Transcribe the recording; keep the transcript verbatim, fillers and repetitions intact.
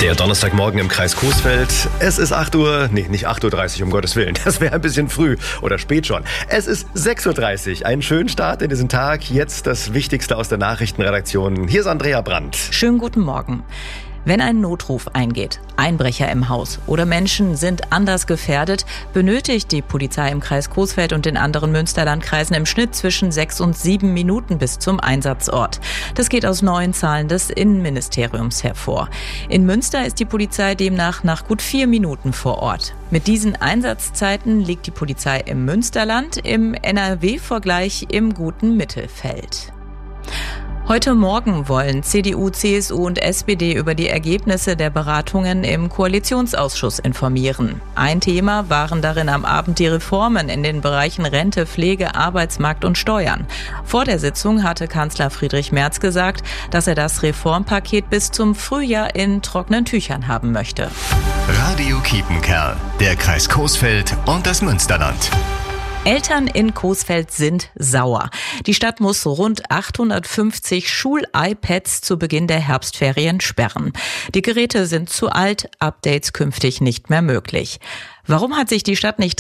Der Donnerstagmorgen im Kreis Coesfeld. Es ist acht Uhr, nee, nicht acht Uhr dreißig, um Gottes Willen. Das wäre ein bisschen früh oder spät schon. Es ist sechs Uhr dreißig. Einen schönen Start in diesen Tag. Jetzt das Wichtigste aus der Nachrichtenredaktion. Hier ist Andrea Brandt. Schönen guten Morgen. Wenn ein Notruf eingeht, Einbrecher im Haus oder Menschen sind anders gefährdet, benötigt die Polizei im Kreis Coesfeld und den anderen Münsterlandkreisen im Schnitt zwischen sechs und sieben Minuten bis zum Einsatzort. Das geht aus neuen Zahlen des Innenministeriums hervor. In Münster ist die Polizei demnach nach gut vier Minuten vor Ort. Mit diesen Einsatzzeiten liegt die Polizei im Münsterland im N R W-Vergleich im guten Mittelfeld. Heute Morgen wollen C D U, C S U und S P D über die Ergebnisse der Beratungen im Koalitionsausschuss informieren. Ein Thema waren darin am Abend die Reformen in den Bereichen Rente, Pflege, Arbeitsmarkt und Steuern. Vor der Sitzung hatte Kanzler Friedrich Merz gesagt, dass er das Reformpaket bis zum Frühjahr in trockenen Tüchern haben möchte. Radio Kiepenkerl, der Kreis Coesfeld und das Münsterland. Eltern in Coesfeld sind sauer. Die Stadt muss rund achthundertfünfzig Schul-iPads zu Beginn der Herbstferien sperren. Die Geräte sind zu alt, Updates künftig nicht mehr möglich. Warum hat sich die Stadt nicht